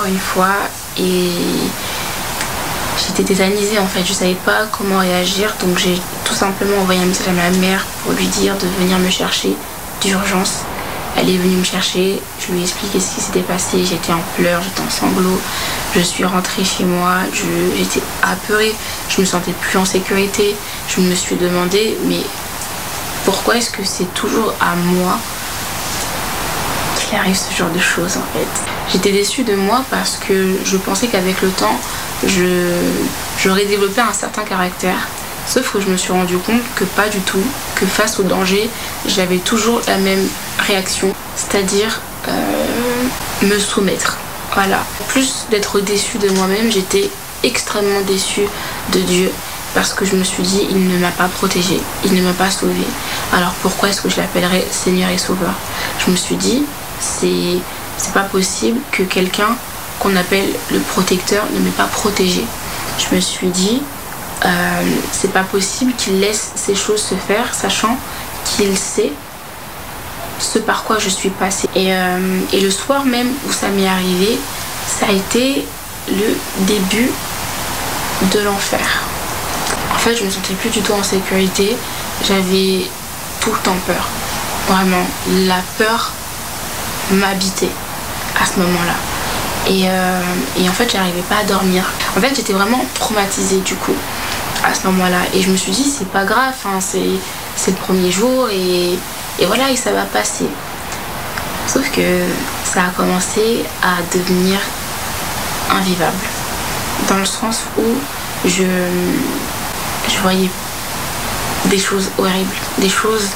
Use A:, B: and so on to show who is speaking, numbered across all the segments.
A: une fois et j'étais tétanisée en fait, je savais pas comment réagir, donc j'ai tout simplement envoyé un message à ma mère pour lui dire de venir me chercher d'urgence. Elle est venue me chercher, je lui ai expliqué ce qui s'était passé, j'étais en pleurs, j'étais en sanglots, je suis rentrée chez moi, j'étais apeurée, je me sentais plus en sécurité, je me suis demandé mais pourquoi est-ce que c'est toujours à moi qu'il arrive ce genre de choses en fait. J'étais déçue de moi parce que je pensais qu'avec le temps, j'aurais développé un certain caractère. Sauf que je me suis rendu compte que pas du tout, que face au danger, j'avais toujours la même réaction, c'est-à-dire me soumettre. Voilà. Plus d'être déçue de moi-même, j'étais extrêmement déçue de Dieu parce que je me suis dit, il ne m'a pas protégée, il ne m'a pas sauvée. Alors pourquoi est-ce que je l'appellerais Seigneur et Sauveur? Je me suis dit, c'est pas possible que quelqu'un qu'on appelle le protecteur ne m'ait pas protégée. Je me suis dit, c'est pas possible qu'il laisse ces choses se faire, sachant qu'il sait ce par quoi je suis passée. Et le soir même où ça m'est arrivé, ça a été le début de l'enfer. En fait, je me sentais plus du tout en sécurité. J'avais tout le temps peur. Vraiment, la peur m'habitait à ce moment-là. Et en fait, j'arrivais pas à dormir. En fait, j'étais vraiment traumatisée du coup à ce moment-là. Et je me suis dit, c'est pas grave, hein, c'est le premier jour et voilà, et ça va passer. Sauf que ça a commencé à devenir invivable. Dans le sens où je voyais des choses horribles, des choses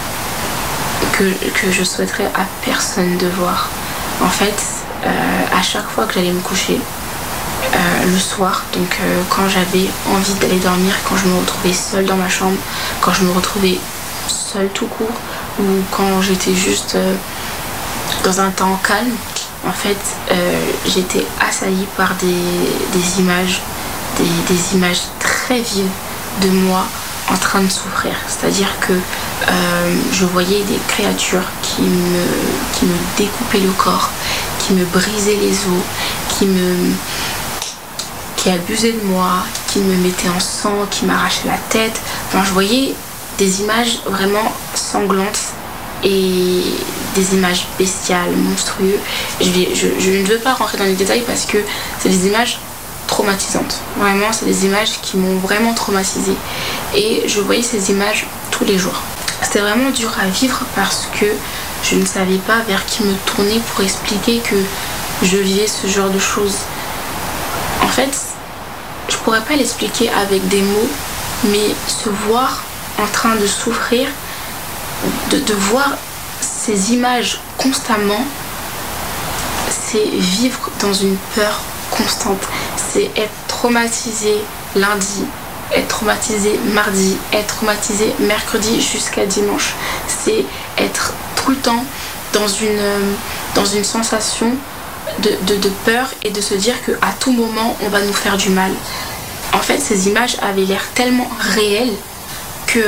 A: que je souhaiterais à personne de voir. En fait, à chaque fois que j'allais me coucher, le soir, donc quand j'avais envie d'aller dormir, quand je me retrouvais seule dans ma chambre, quand je me retrouvais seule tout court, ou quand j'étais juste dans un temps calme, en fait, j'étais assaillie par des images, des images très vives de moi en train de souffrir. C'est-à-dire que je voyais des créatures qui me découpaient le corps, qui me brisaient les os, qui abusaient de moi, qui me mettaient en sang, qui m'arrachaient la tête. Enfin, je voyais des images vraiment sanglantes et des images bestiales, monstrueuses. Je ne veux pas rentrer dans les détails parce que c'est des images traumatisantes. Vraiment, c'est des images qui m'ont vraiment traumatisée. Et je voyais ces images tous les jours. C'était vraiment dur à vivre parce que je ne savais pas vers qui me tourner pour expliquer que je vivais ce genre de choses. En fait, je pourrais pas l'expliquer avec des mots, mais se voir en train de souffrir, de voir ces images constamment, c'est vivre dans une peur constante. C'est être traumatisé lundi, être traumatisé mardi, être traumatisé mercredi jusqu'à dimanche. C'est être tout le temps dans une sensation de peur et de se dire qu'à tout moment on va nous faire du mal. En fait, ces images avaient l'air tellement réelles que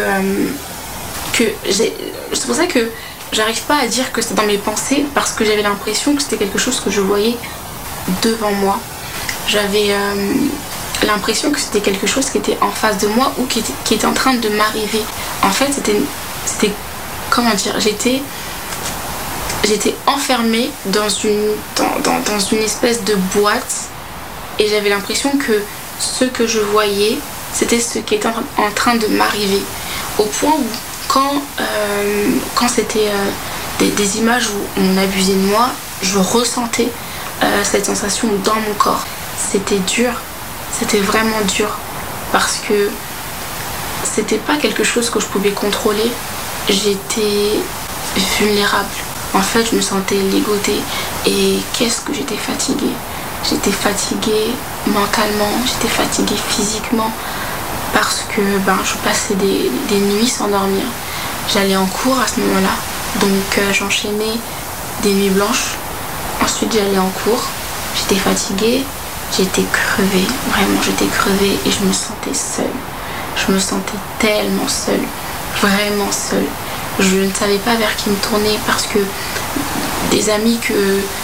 A: c'est pour ça que j'arrive pas à dire que c'était dans mes pensées, parce que j'avais l'impression que c'était quelque chose que je voyais devant moi. J'avais l'impression que c'était quelque chose qui était en face de moi ou qui était en train de m'arriver. En fait, c'était comment dire, j'étais enfermée dans une espèce de boîte et j'avais l'impression que ce que je voyais, c'était ce qui était en train de m'arriver. Au point où quand c'était des images où on abusait de moi, je ressentais cette sensation dans mon corps. C'était dur, c'était vraiment dur parce que c'était pas quelque chose que je pouvais contrôler. J'étais vulnérable. En fait, je me sentais ligotée et qu'est-ce que j'étais fatiguée. J'étais fatiguée mentalement, j'étais fatiguée physiquement parce que je passais des nuits sans dormir. J'allais en cours à ce moment-là, donc j'enchaînais des nuits blanches. Ensuite, j'allais en cours, j'étais fatiguée, j'étais crevée, vraiment j'étais crevée et je me sentais seule. Je me sentais tellement seule, vraiment seule. Je ne savais pas vers qui me tourner parce que des amis